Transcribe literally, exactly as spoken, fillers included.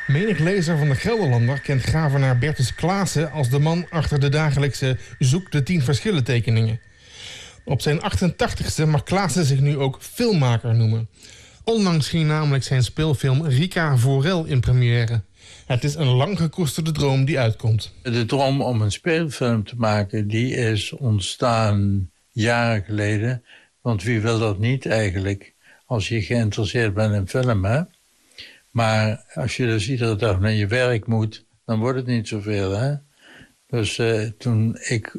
Menig lezer van de Gelderlander kent Gravenaar Bertus Klaassen als de man achter de dagelijkse Zoek de tien verschillen tekeningen. Op zijn achtentachtigste mag Klaassen zich nu ook filmmaker noemen. Onlangs ging namelijk zijn speelfilm Rika Voorel in première. Het is een lang gekoesterde droom die uitkomt. De droom om een speelfilm te maken, die is ontstaan jaren geleden. Want wie wil dat niet eigenlijk, als je geïnteresseerd bent in film, hè? Maar als je dus iedere dag naar je werk moet, dan wordt het niet zoveel, hè? Dus uh, toen ik